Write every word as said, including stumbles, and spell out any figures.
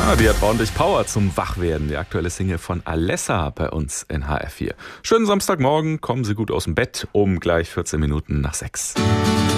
Ah, die hat ordentlich Power zum Wachwerden. Die aktuelle Single von Alessa bei uns in H R vier. Schönen Samstagmorgen, kommen Sie gut aus dem Bett um gleich vierzehn Minuten nach sechs.